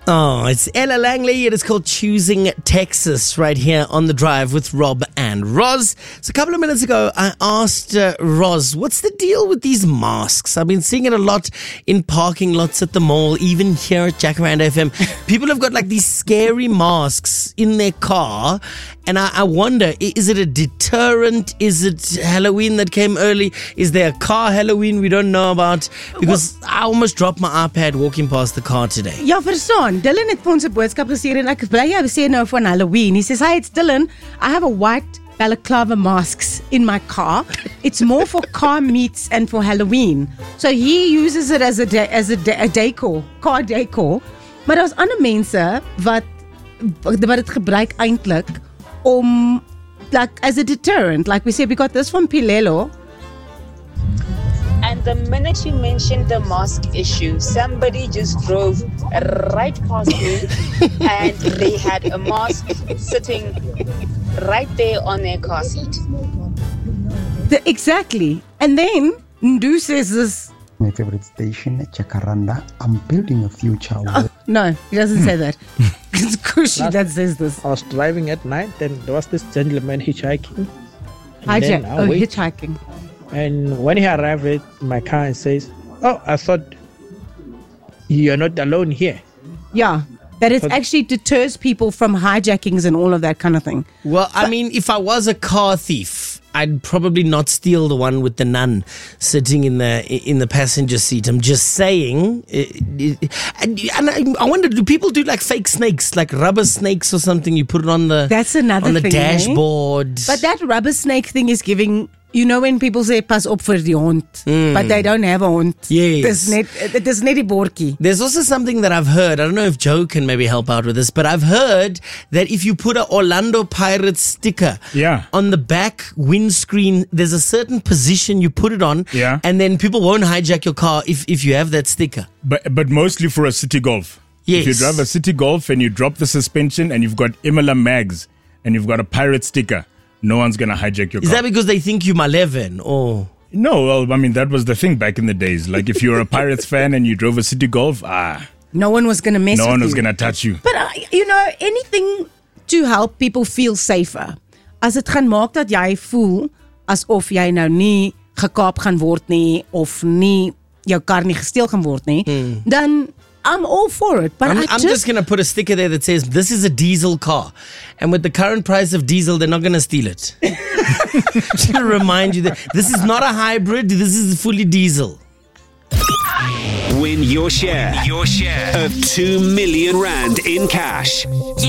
Oh, it's Ella Langley. It is called Choosing Texas right here on The Drive with Rob and Roz. So a couple of minutes ago, I asked Roz, what's the deal with these masks? I've been seeing it a lot in parking lots at the mall, even here at Jacaranda FM. People have got like these scary masks in their car. And I wonder, is it a deterrent? Is it Halloween that came early? Is there a car Halloween we don't know about? Because I almost dropped my iPad walking past the car today. Ja, verstaan. Dylan het vir ons 'n boodskap gestuur en ek bly jy sê nou van Halloween. He says, "Hi, it's Dylan. I have a white balaclava masks in my car. It's more for car meets and for Halloween. So he uses it as a decor, car decor. Maar daar's ander mense wat dit gebruik eintlik om like as a deterrent. Like we said, we got this from Pilelo. And the minute you mentioned the mask issue, somebody just drove right past me and they had a mask sitting right there on their car seat. Exactly. And then Ndu says this. My favorite station, Jacaranda. I'm building a future. No, he doesn't say that. It's Kushi that says this. I was driving at night, and there was this gentleman hitchhiking. Hitchhiking. And when he arrived at my car and says, "Oh, I thought you're not alone here." Yeah, that it actually deters people from hijackings and all of that kind of thing. Well, I mean, if I was a car thief, I'd probably not steal the one with the nun sitting in the passenger seat. I'm just saying. And I wonder, do people do like fake snakes, like rubber snakes or something? You put it on the That's another on the thing, dashboard. But that rubber snake thing is giving. You know when people say pas op vir die hond, but they don't have a hond. Yes. It is net die bordjie. There's also something that I've heard. I don't know if Joe can maybe help out with this, but I've heard that if you put an Orlando Pirates sticker on the back windscreen, there's a certain position you put it on, and then people won't hijack your car if you have that sticker. But mostly for a City Golf. Yes. If you drive a City Golf and you drop the suspension and you've got Imola mags and you've got a pirate sticker, no one's going to hijack your car. Is that because they think you're Maleven or? No, well, I mean, that was the thing back in the days. Like if you're a Pirates fan and you drove a City Golf, no one was going to mess with you. No one was going to touch you. But, anything to help people feel safer. As dit gaan maak dat jy voel asof jy nou nie gekaap gaan word nie of nie jou kar nie gesteel gaan word nie, dan I'm all for it, but I'm just going to put a sticker there that says, this is a diesel car. And with the current price of diesel, they're not going to steal it. To remind you that this is not a hybrid, this is fully diesel. Win your share of 2 million rand in cash.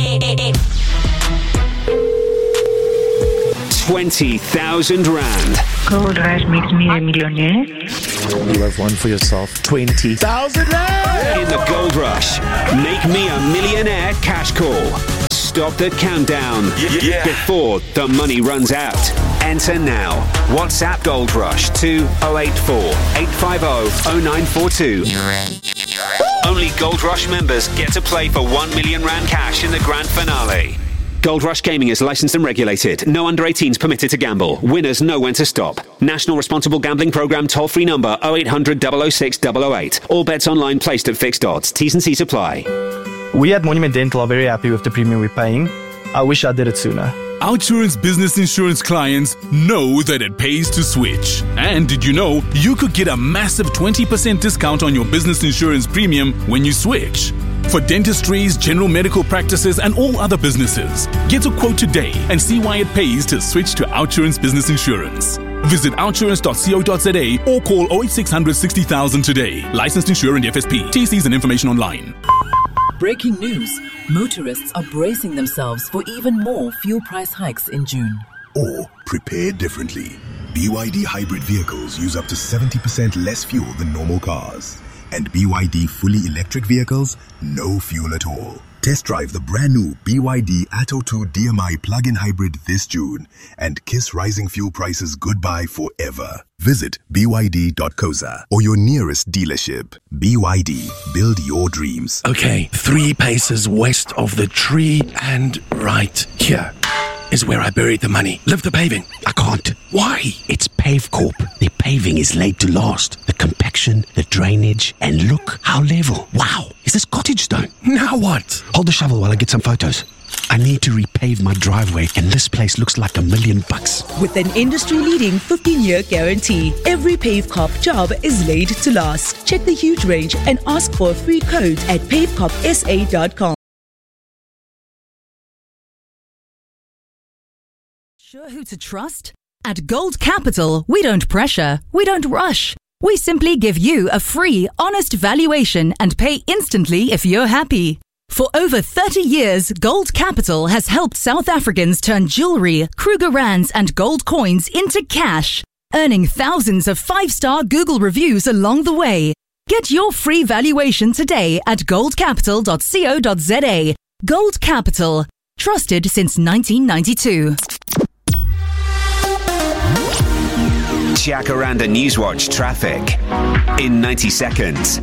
20,000 rand. Gold Rush makes me a millionaire. You have one for yourself. 20,000 rand! In the Gold Rush, make me a millionaire cash call. Stop the countdown before the money runs out. Enter now. WhatsApp Gold Rush to 084 850 0942. Only Gold Rush members get to play for 1 million rand cash in the grand finale. Gold Rush Gaming is licensed and regulated. No under 18s permitted to gamble. Winners know when to stop. National Responsible Gambling Programme toll-free number 0800 006 008. All bets online placed at fixed odds. T's and C's apply. We at Monument Dental are very happy with the premium we're paying. I wish I did it sooner. Outsurance business insurance clients know that it pays to switch. And did you know you could get a massive 20% discount on your business insurance premium when you switch? For dentistries, general medical practices, and all other businesses, get a quote today and see why it pays to switch to Outsurance Business Insurance. Visit outsurance.co.za or call 08600 60,000 today. Licensed insurer and FSP. TCs and information online. Breaking news. Motorists are bracing themselves for even more fuel price hikes in June. Or prepare differently. BYD hybrid vehicles use up to 70% less fuel than normal cars. And BYD fully electric vehicles, no fuel at all. Test drive the brand new BYD Atto 2 DMI plug-in hybrid this June and kiss rising fuel prices goodbye forever. Visit byd.coza or your nearest dealership. BYD, build your dreams. Okay, 3 paces west of the tree and right here. is where I buried the money. Lift the paving. I can't. Why? It's Pavecorp. The paving is laid to last. The compaction, the drainage, and look how level. Wow. Is this cottage stone? Now what? Hold the shovel while I get some photos. I need to repave my driveway, and this place looks like $1 million. With an industry-leading 15-year guarantee, every Pavecorp job is laid to last. Check the huge range and ask for a free code at pavecorpsa.com. Sure who to trust? At Gold Capital, we don't pressure, we don't rush. We simply give you a free, honest valuation and pay instantly if you're happy. For over 30 years, Gold Capital has helped South Africans turn jewelry, Kruger Rands and gold coins into cash, earning thousands of 5-star Google reviews along the way. Get your free valuation today at goldcapital.co.za. Gold Capital, trusted since 1992. Jacaranda Newswatch traffic in 90 seconds.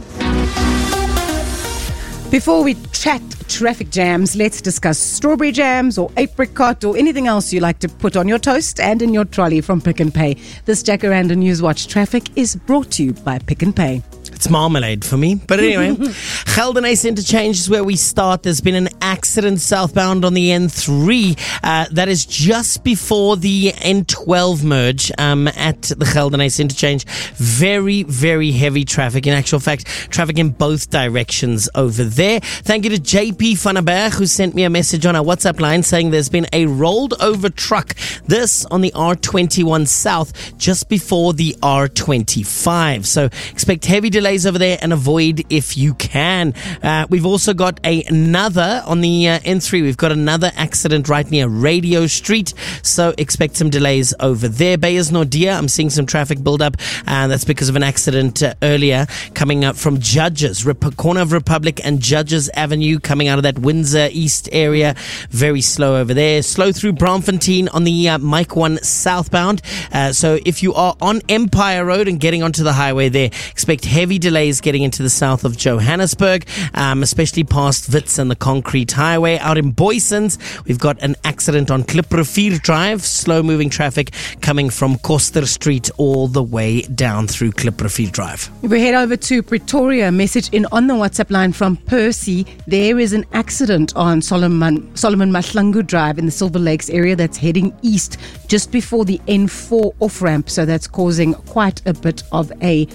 Before we chat traffic jams, let's discuss strawberry jams or apricot or anything else you like to put on your toast and in your trolley from Pick n Pay. This Jacaranda Newswatch traffic is brought to you by Pick n Pay. It's marmalade for me. But anyway, Geldenhuys Interchange is where we start. There's been an accident southbound on the N3. That is just before the N12 merge at the Geldenhuys Interchange. Very, very heavy traffic. In actual fact, traffic in both directions over there. Thank you to JP van der Berg, who sent me a message on our WhatsApp line saying there's been a rolled over truck. This on the R21 South just before the R25. So expect heavy delays over there and avoid if you can. We've also got another on the N3. We've got another accident right near Radio Street, so expect some delays over there. Beyers Nordia, I'm seeing some traffic build up, and that's because of an accident earlier coming up from Judges, corner of Republic and Judges Avenue, coming out of that Windsor East area. Very slow over there. Slow through Braamfontein on the Mike 1 southbound. So if you are on Empire Road and getting onto the highway there, expect heavy delays getting into the south of Johannesburg, especially past Wits and the Concrete Highway. Out in Boysons, we've got an accident on Kliprivier Drive. Slow moving traffic coming from Koster Street all the way down through Kliprivier Drive. We head over to Pretoria. Message in on the WhatsApp line from Percy. There is an accident on Solomon Mahlangu Drive in the Silver Lakes area that's heading east just before the N4 off-ramp. So that's causing quite a bit of a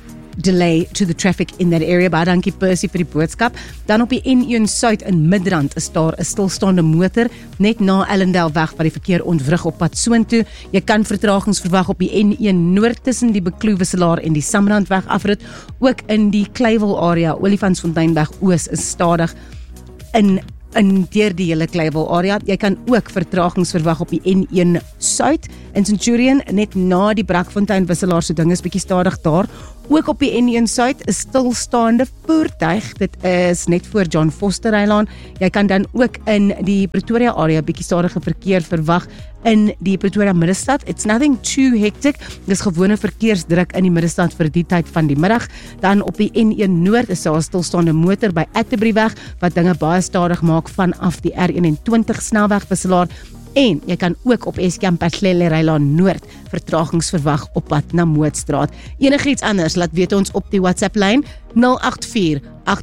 delay to the traffic in that area. Baie dankie Percy vir die boodskap. Dan op die N1 Suid in Midrand is daar 'n stilstaande motor net na Ellendale weg wat die verkeer ontwrig op pad soontoe. Jy kan vertragings verwag op die N1 Noord tussen die Bekloewisselaar en die Samrandweg afrit. Ook in die Kleiwel area, Olifantsfonteinweg Oos is stadig in deur die hele Kleiwel area. Jy kan ook vertragings verwag op die N1 Suid in Centurion net na die Brakfontein wisselaar, so dinge is bietjie stadig daar. Ook op die N1 Suid is stilstaande voertuig. Dit is net voor John Foster Eiland. Jy kan dan ook in die Pretoria area bietjie stadige verkeer verwag in die Pretoria Middestad. It's nothing too hectic. Dis gewone verkeersdruk in die Middestad vir die tyd van die middag. Dan op die N1 Noord is daar 'n stilstaande motor by Atterbury-weg wat dinge baie stadig maak vanaf die R21 snelwegwisselaar. En jy kan ook op Eskom Patlele Rylaan Noord vertragings verwag op pad na Mootstraat. Enigiets anders, laat weet ons op die WhatsApp lyn 084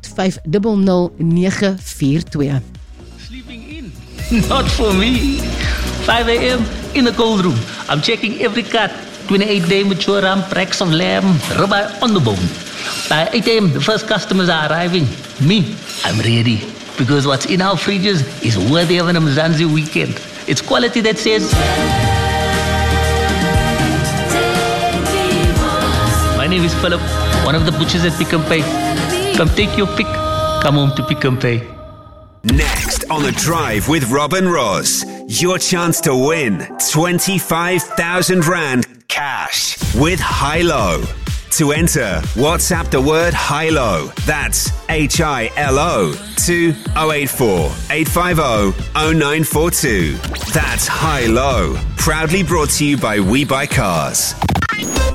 8500 942. Sleeping in? Not for me. 5 a.m. in the cold room. I'm checking every cut. 28-day mature ram, tracks of lamb, ribeye on the bone. By 8 a.m. the first customers are arriving. Me, I'm ready. Because what's in our fridges is worthy of an Mzansi weekend. It's quality that says... My name is Philip, one of the butchers at Pick n Pay. Come take your pick, come home to Pick n Pay. Next on The Drive with Rob and Roz, your chance to win 25,000 Rand cash with Hilo. To enter, WhatsApp the word HILO, that's HILO, to 084 850 0942. That's HILO. Proudly brought to you by We Buy Cars.